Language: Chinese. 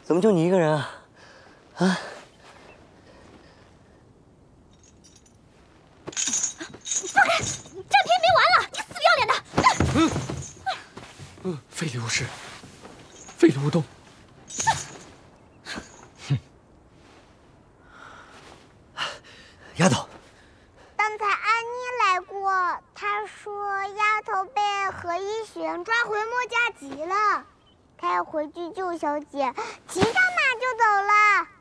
怎么就你一个人啊？啊？ 放开！战篇没完了！你死不要脸的！ 非礼勿视，非礼勿动。 哼！丫头， 刚才安妮来过，她说丫头被何一璇抓回墨家集了，她要回去救小姐，骑上马就走了。